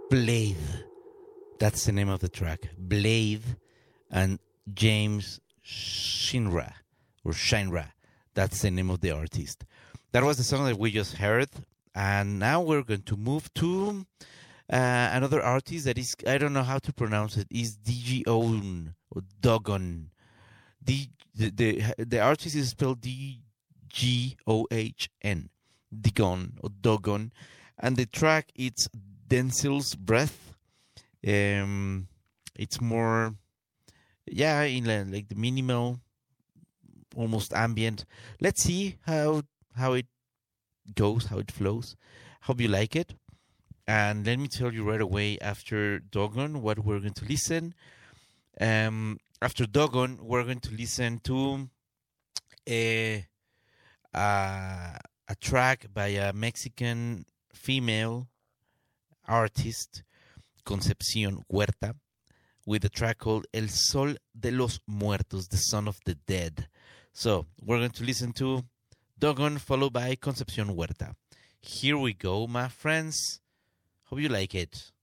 Blade. That's the name of the track. Blade and James Shinra or Shinra. That's the name of the artist. That was the song that we just heard. And now we're going to move to another artist that is, I don't know how to pronounce it, is Digion or Dogon. The artist is spelled Dgohn. Digon or Dogon. And the track, it's Denzel's Breath. It's more, in like the minimal, almost ambient. Let's see how it goes, how it flows. Hope you like it. And let me tell you right away, after Dogon, what we're going to listen. After Dogon, we're going to listen to a track by a Mexican female artist, Concepcion Huerta, with a track called El Sol de los Muertos, the Son of the Dead. So we're going to listen to Dogon, followed by Concepcion Huerta. Here we go, my friends. Hope you like it.